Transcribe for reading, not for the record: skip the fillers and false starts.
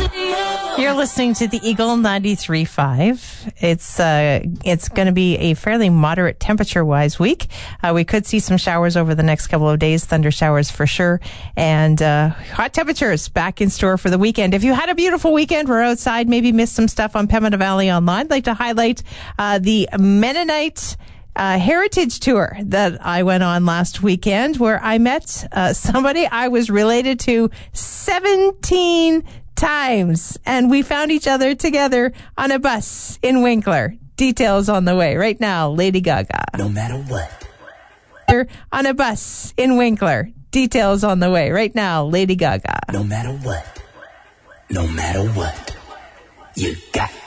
You're listening to the Eagle 93.5. It's going to be a fairly moderate temperature-wise week. We could see some showers over the next couple of days, thunder showers for sure, and hot temperatures back in store for the weekend. If you had a beautiful weekend, we're outside, maybe missed some stuff on Pembina Valley Online, I'd like to highlight the Mennonite heritage tour that I went on last weekend, where I met somebody I was related to 17 times, and we found each other together on a bus in Winkler. Details on the way. Right now, Lady Gaga. No matter what. On a bus in Winkler. Details on the way. Right now, Lady Gaga. No matter what. No matter what. You got